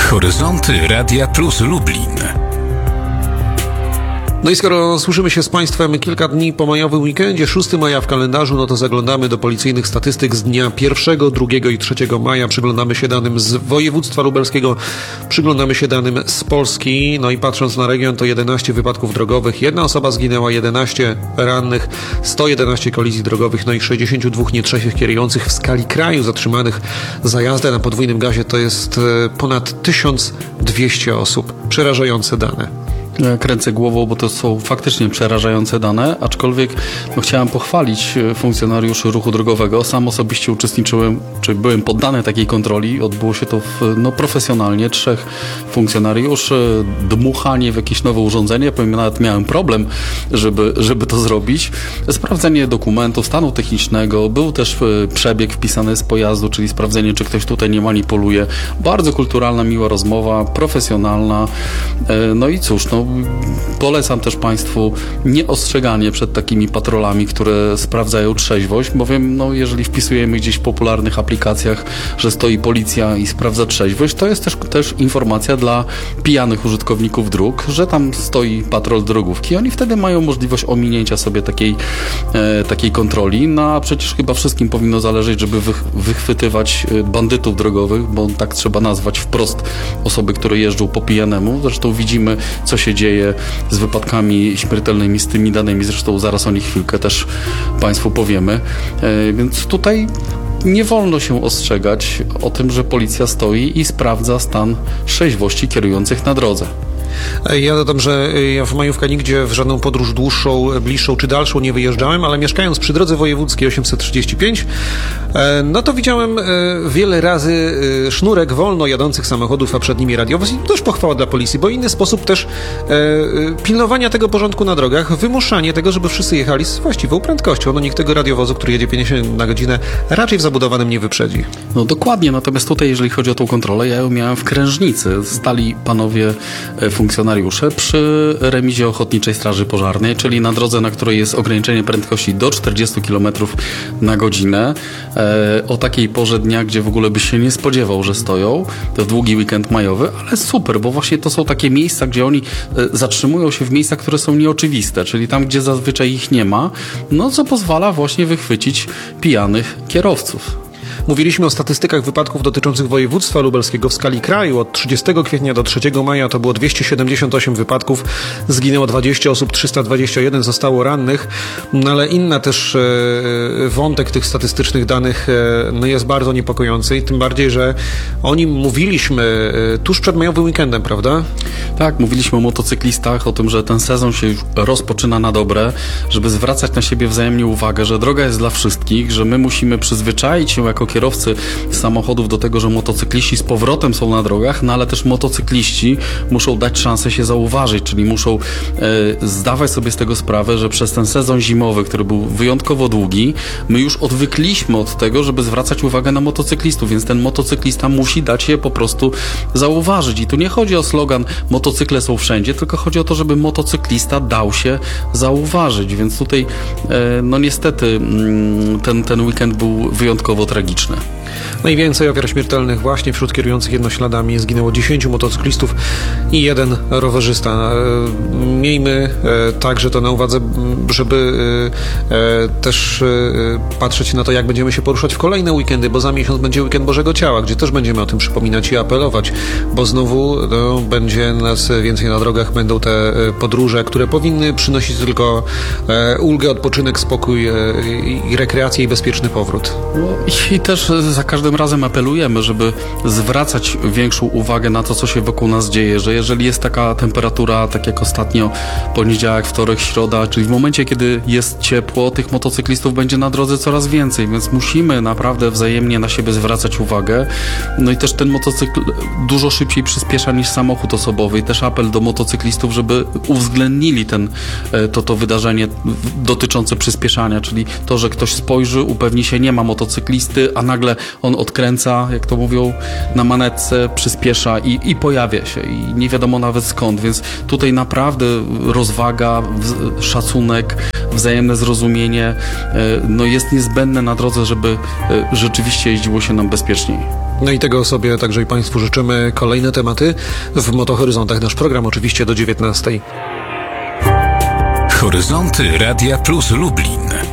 Horyzonty Radia Plus Lublin. No i skoro słyszymy się z Państwem kilka dni po majowym weekendzie, 6 maja w kalendarzu, no to zaglądamy do policyjnych statystyk z dnia 1, 2 i 3 maja. Przyglądamy się danym z województwa lubelskiego, przyglądamy się danym z Polski. No i patrząc na region, to 11 wypadków drogowych, 1 osoba zginęła, 11 rannych, 111 kolizji drogowych, no i 62 nietrzeźwych kierujących w skali kraju zatrzymanych za jazdę na podwójnym gazie. To jest ponad 1200 osób. Przerażające dane. Kręcę głową, bo to są faktycznie przerażające dane, aczkolwiek chciałem pochwalić funkcjonariuszy ruchu drogowego. Sam osobiście uczestniczyłem, czy byłem poddany takiej kontroli. Odbyło się to profesjonalnie. 3 funkcjonariuszy, dmuchanie w jakieś nowe urządzenie. Powiem, nawet miałem problem, żeby to zrobić. Sprawdzenie dokumentów, stanu technicznego. Był też przebieg wpisany z pojazdu, czyli sprawdzenie, czy ktoś tutaj nie manipuluje. Bardzo kulturalna, miła rozmowa, profesjonalna. No i cóż, polecam też Państwu nieostrzeganie przed takimi patrolami, które sprawdzają trzeźwość, bowiem jeżeli wpisujemy gdzieś w popularnych aplikacjach, że stoi policja i sprawdza trzeźwość, to jest też informacja dla pijanych użytkowników dróg, że tam stoi patrol drogówki. Oni wtedy mają możliwość ominięcia sobie takiej kontroli. No a przecież chyba wszystkim powinno zależeć, żeby wychwytywać bandytów drogowych, bo tak trzeba nazwać wprost osoby, które jeżdżą po pijanemu. Zresztą widzimy, co się dzieje z wypadkami śmiertelnymi, z tymi danymi. Zresztą zaraz o nich chwilkę też Państwu powiemy. Więc tutaj nie wolno się ostrzegać o tym, że policja stoi i sprawdza stan trzeźwości kierujących na drodze. Ja dodam, że ja w majówkę nigdzie w żadną podróż dłuższą, bliższą czy dalszą nie wyjeżdżałem, ale mieszkając przy drodze wojewódzkiej 835, no to widziałem wiele razy sznurek wolno jadących samochodów, a przed nimi radiowóz i też pochwała dla policji, bo inny sposób też pilnowania tego porządku na drogach, wymuszanie tego, żeby wszyscy jechali z właściwą prędkością. No nikt tego radiowozu, który jedzie 50 na godzinę, raczej w zabudowanym nie wyprzedzi. No dokładnie, natomiast tutaj, jeżeli chodzi o tą kontrolę, ja ją miałem w Krężnicy. Stali panowie funkcjonariusze przy remizie Ochotniczej Straży Pożarnej, czyli na drodze, na której jest ograniczenie prędkości do 40 km na godzinę. O takiej porze dnia, gdzie w ogóle byś się nie spodziewał, że stoją. To długi weekend majowy, ale super, bo właśnie to są takie miejsca, gdzie oni zatrzymują się w miejscach, które są nieoczywiste, czyli tam, gdzie zazwyczaj ich nie ma, no co pozwala właśnie wychwycić pijanych kierowców. Mówiliśmy o statystykach wypadków dotyczących województwa lubelskiego w skali kraju. Od 30 kwietnia do 3 maja to było 278 wypadków, zginęło 20 osób, 321 zostało rannych, no ale inna też wątek tych statystycznych danych jest bardzo niepokojący i tym bardziej, że o nim mówiliśmy tuż przed majowym weekendem, prawda? Tak, mówiliśmy o motocyklistach, o tym, że ten sezon się już rozpoczyna na dobre, żeby zwracać na siebie wzajemnie uwagę, że droga jest dla wszystkich, że my musimy przyzwyczaić się jako kierowcy samochodów do tego, że motocykliści z powrotem są na drogach, no ale też motocykliści muszą dać szansę się zauważyć, czyli muszą zdawać sobie z tego sprawę, że przez ten sezon zimowy, który był wyjątkowo długi, my już odwykliśmy od tego, żeby zwracać uwagę na motocyklistów, więc ten motocyklista musi dać się po prostu zauważyć. I tu nie chodzi o slogan motocykle są wszędzie, tylko chodzi o to, żeby motocyklista dał się zauważyć, więc tutaj niestety ten weekend był wyjątkowo tragiczny. Najwięcej ofiar śmiertelnych właśnie wśród kierujących jednośladami. Zginęło 10 motocyklistów i 1 rowerzysta. Miejmy także to na uwadze, żeby też patrzeć na to, jak będziemy się poruszać w kolejne weekendy, bo za miesiąc będzie weekend Bożego Ciała, gdzie też będziemy o tym przypominać i apelować, bo znowu będzie nas więcej na drogach, będą te podróże, które powinny przynosić tylko ulgę, odpoczynek, spokój i rekreację i bezpieczny powrót. I też za każdym razem apelujemy, żeby zwracać większą uwagę na to, co się wokół nas dzieje, że jeżeli jest taka temperatura, tak jak ostatnio poniedziałek, wtorek, środa, czyli w momencie, kiedy jest ciepło, tych motocyklistów będzie na drodze coraz więcej, więc musimy naprawdę wzajemnie na siebie zwracać uwagę. No i też ten motocykl dużo szybciej przyspiesza niż samochód osobowy i też apel do motocyklistów, żeby uwzględnili to wydarzenie dotyczące przyspieszania, czyli to, że ktoś spojrzy, upewni się, nie ma motocyklisty, a nagle on odkręca, jak to mówią, na manetce, przyspiesza i pojawia się i nie wiadomo nawet skąd, więc tutaj naprawdę rozwaga, szacunek, wzajemne zrozumienie jest niezbędne na drodze, żeby rzeczywiście jeździło się nam bezpieczniej. No i tego sobie także i Państwu życzymy. Kolejne tematy w Motohoryzontach. Nasz program oczywiście do 19:00. Horyzonty Radia Plus Lublin.